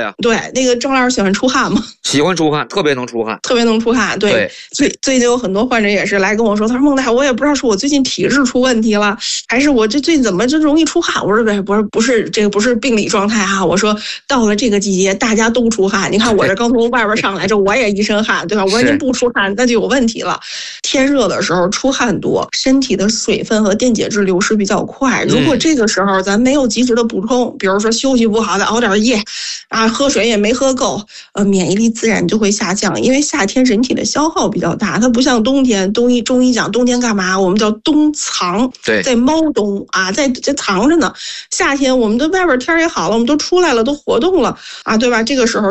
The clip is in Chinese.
呀。 对，那个郑老师喜欢出汗吗？ 喜欢出汗，特别能出汗， 特别能出汗。对，最近有很多患者也是来跟我说，他说孟大夫，我也不知道是我最近体质出问题了，还是我这最近怎么就容易出汗。我说不是这个不是病理状态哈，我说到了这个季节大家都出汗，你看我这刚从外边上来，这我也一身汗，对吧？我说您不出汗那就有问题了。天热的时候出汗多，身体的水分和电解质流失比较快，如果这个时候咱没有及时的补充，比如说休息不好再熬点夜啊，喝水也没喝够，免疫力自然就会下降。因为夏天人体的消耗比较大，它不像冬天，中医讲冬天干嘛？我们叫冬藏，在猫冬啊，在藏着呢。夏天我们的外边天也好了，我们都出来了，都活动了啊，对吧？这个时候